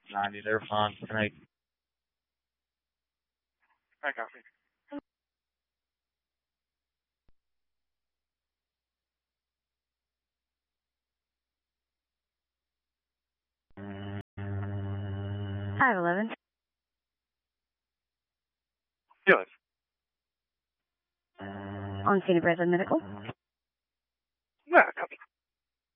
90, they're fine tonight. I copy. Hi, 11. Yes. On scene of Redland Medical. Yeah, copy.